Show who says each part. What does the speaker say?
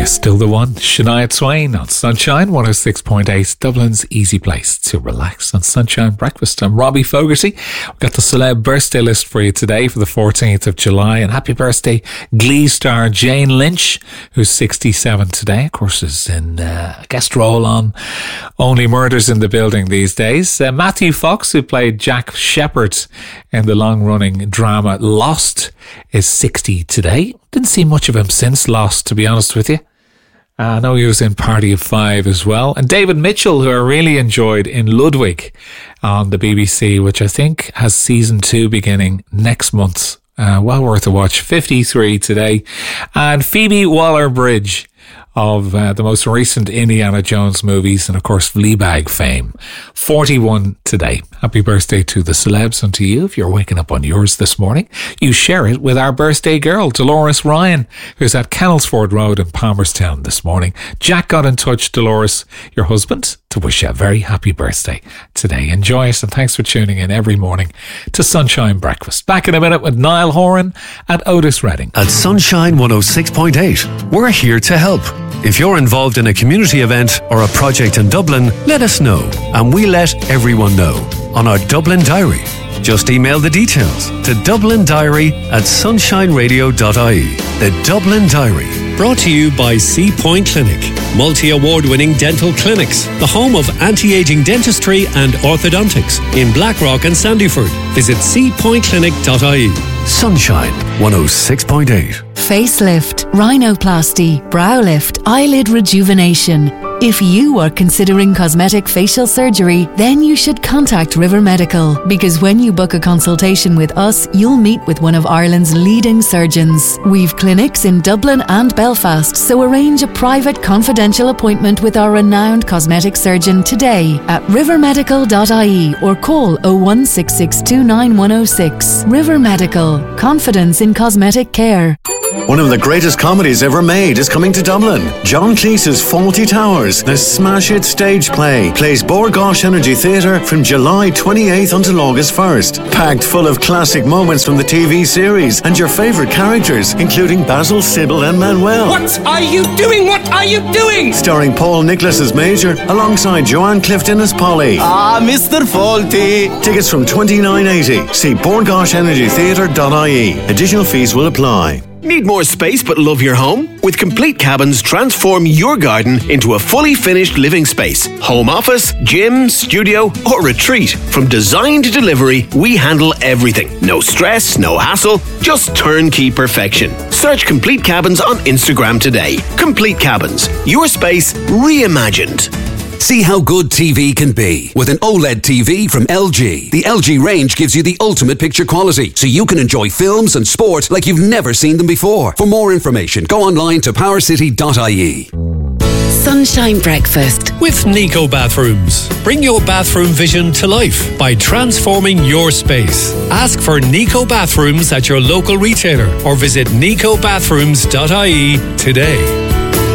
Speaker 1: You're still the one. Shania Twain on Sunshine 106.8, Dublin's easy place to relax on Sunshine Breakfast. I'm Robbie Fogarty. We've got the celeb birthday list for you today for the 14th of July. And happy birthday, Glee star Jane Lynch, who's 67 today. Of course, is in a guest role on Only Murders in the Building these days. Matthew Fox, who played Jack Shepherd in the long-running drama Lost, is 60 today. Didn't see much of him since Lost, to be honest with you. I know he was in Party of Five as well. And David Mitchell, who I really enjoyed in Ludwig on the BBC, which I think has season 2 beginning next month. Well worth a watch. 53 today. And Phoebe Waller-Bridge of the most recent Indiana Jones movies and, of course, Fleabag fame. 41 today. Happy birthday to the celebs and to you. If you're waking up on yours this morning, you share it with our birthday girl, Dolores Ryan, who's at Kennelsford Road in Palmerstown this morning. Jack got in touch, Dolores, your husband, to wish you a very happy birthday today. Enjoy it, and thanks for tuning in every morning to Sunshine Breakfast. Back in a minute with Niall Horan and Otis Redding.
Speaker 2: At Sunshine 106.8, we're here to help. If you're involved in a community event or a project in Dublin, let us know, and we let everyone know on our Dublin Diary. Just email the details to dublindiary@sunshineradio.ie. The Dublin Diary. Brought to you by Sea Point Clinic, multi-award-winning dental clinics, the home of anti-aging dentistry and orthodontics in Blackrock and Sandyford. Visit seapointclinic.ie. Sunshine 106.8.
Speaker 3: Facelift, rhinoplasty, brow lift, eyelid rejuvenation. If you are considering cosmetic facial surgery, then you should contact River Medical, because when you book a consultation with us, you'll meet with one of Ireland's leading surgeons. We've clinics in Dublin and Belfast, so arrange a private confidential appointment with our renowned cosmetic surgeon today at rivermedical.ie or call 016629106. River Medical, confidence in cosmetic care.
Speaker 4: One of the greatest comedies ever made is coming to Dublin. John Cleese's Fawlty Towers, the smash hit stage play, plays Bord Gáis Energy Theatre from July 28th until August 1st. Packed full of classic moments from the TV series and your favourite characters, including Basil, Sybil and Manuel.
Speaker 5: What are you doing? What are you doing?
Speaker 4: Starring Paul Nicholas as Major, alongside Joanne Clifton as Polly.
Speaker 5: Ah, Mr. Fawlty.
Speaker 4: Tickets from $29.80. See bordgaschenergytheatre.ie. Additional fees will apply.
Speaker 6: Need more space but love your home? With Complete Cabins, transform your garden into a fully finished living space. Home office, gym, studio or retreat. From design to delivery, we handle everything. No stress, no hassle, just turnkey perfection. Search Complete Cabins on Instagram today. Complete Cabins, your space reimagined.
Speaker 7: See how good TV can be with an OLED TV from LG. The LG range gives you the ultimate picture quality, so you can enjoy films and sport like you've never seen them before. For more information, go online to powercity.ie.
Speaker 3: Sunshine Breakfast
Speaker 2: With Nico Bathrooms. Bring your bathroom vision to life by transforming your space. Ask for Nico Bathrooms at your local retailer or visit nicobathrooms.ie today.